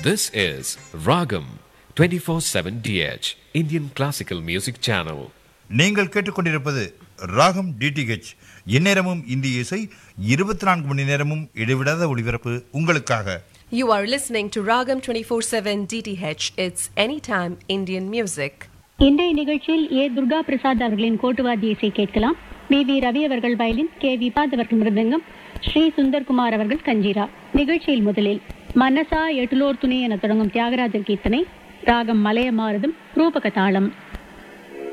This is Ragam 24/7 DH Indian Classical Music Channel. நீங்கள் கேட்டுக்கொண்டிருப்பது ராகம் டிடிஹெச். எந்நேரமும் இந்திய இசை, 24 மணி நேரமும் இடைவிடாத ஒளிபரப்பு உங்களுக்காக. You are listening to Ragam 24/7 DTH. It's anytime Indian music. இன்றைய நிகழ்ச்சியில் ஏ. துர்கா பிரசாத் அவர்களின் கோட்டுவாத்திய இசை கேட்கலாம். வி. ரவி அவர்கள் வயலின், கே. விபாத் அவர்கள் மிருதங்கம், ஸ்ரீ சுந்தர்குமார் அவர்கள் கஞ்சிரா. நிகழ்ச்சியில் முதலில் மனசா எட்டுலோர் துணை என தொடங்கும் தியாகராஜர் கீர்த்தனை, ராகம் மலையமாரதம், ரூபக தாளம்.